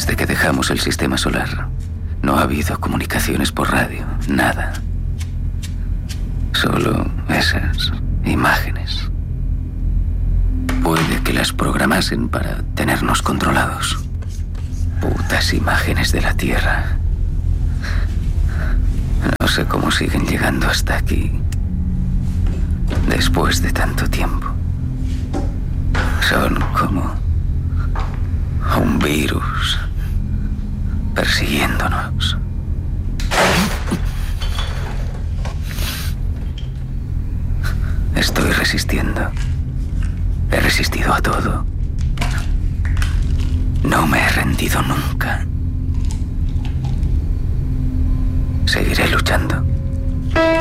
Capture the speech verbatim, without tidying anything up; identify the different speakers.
Speaker 1: Desde que dejamos el sistema solar, no ha habido comunicaciones por radio, nada. Solo esas imágenes. Puede que las programasen para tenernos controlados. Putas imágenes de la Tierra. No sé cómo siguen llegando hasta aquí. Después de tanto tiempo. Son como un virus persiguiéndonos. Estoy resistiendo. He resistido a todo. No me he rendido nunca. Seguiré luchando.